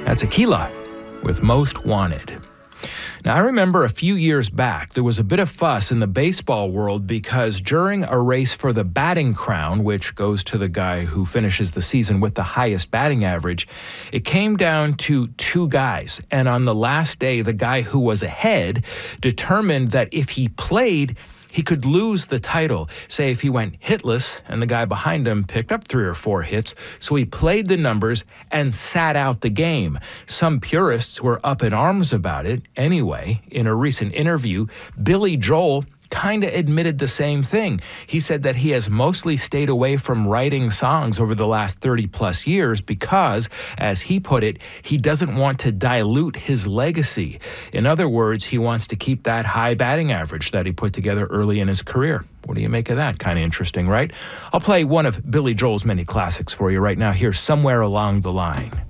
That's Aquila with Most Wanted. Now, I remember a few years back, there was a bit of fuss in the baseball world because during a race for the batting crown, which goes to the guy who finishes the season with the highest batting average, it came down to two guys. And on the last day, the guy who was ahead determined that if he played, he could lose the title. Say if he went hitless and the guy behind him picked up 3 or 4 hits, so he played the numbers and sat out the game. Some purists were up in arms about it. Anyway, in a recent interview, Billy Joel kind of admitted the same thing. He said that he has mostly stayed away from writing songs over the last 30 plus years because, as he put it, he doesn't want to dilute his legacy. In other words, he wants to keep that high batting average that he put together early in his career. What do you make of that? Kind of interesting, right? I'll play one of Billy Joel's many classics for you right now. Here's Somewhere Along the Line.